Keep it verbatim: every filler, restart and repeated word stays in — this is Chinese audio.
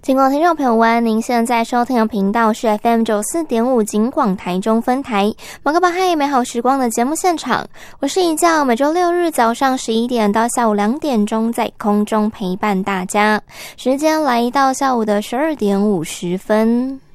尽管听众朋友们，您现在收听的频道是 F M 九四点五 警广台中分台马克巴嗨美好时光的节目现场，我是一教，每周六日早上十一点到下午两点钟在空中陪伴大家，时间来到下午的十二点五十分。